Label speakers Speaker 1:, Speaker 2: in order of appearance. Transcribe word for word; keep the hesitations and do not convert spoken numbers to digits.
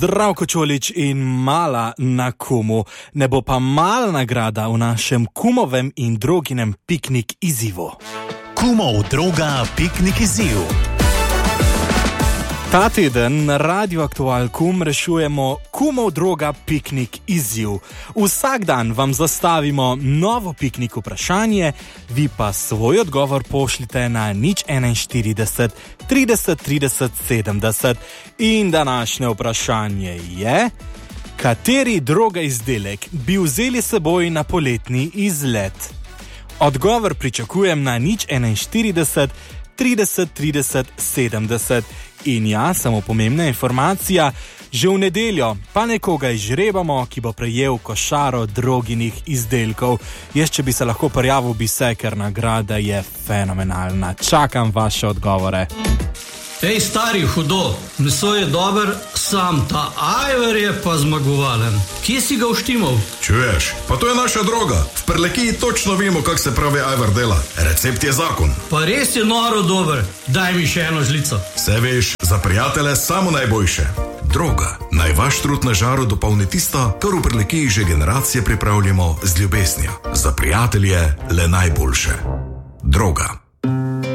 Speaker 1: Zdravko Čolič in mala na kumu. Ne bo pa mala nagrada v našem kumovem in droginem piknik izzivu.
Speaker 2: Kumov droga piknik izziv.
Speaker 1: Ta teden na Radio Aktual Kum rešujemo kumov droga piknik izziv. Vsak dan vam zastavimo novo piknik vprašanje, vi pa svoj odgovor pošljite na nič enainštirideset trideset trideset sedemdeset. In današnje vprašanje je: kateri droga izdelek bi vzeli seboj na poletni izlet? Odgovor pričakujem na nič enainštirideset trideset trideset sedemdeset. In ja, samo pomembna informacija, že v nedeljo pa nekoga izžrebamo, ki bo prejel košaro droginih izdelkov. Jaz, če bi se lahko prijavil, bi se, ker nagrada je fenomenalna. Čakam vaše odgovore.
Speaker 3: Ej, stari, hudo, meso je dober, sam ta ajvar je pa zmagovalen. Kje si ga uštimal?
Speaker 4: Čuješ, pa to je naša droga. V Prlekiji točno vemo, kak se pravi ajvar dela. Recept je zakon.
Speaker 3: Pa res je noro dober, daj mi še eno žlico.
Speaker 4: Se veš, za prijatelje samo najboljše. Droga, naj vaš trud na žaru dopolni tisto, kar v Prlekiji že generacije pripravljamo z ljubeznijo. Za prijatelje le najboljše. Droga.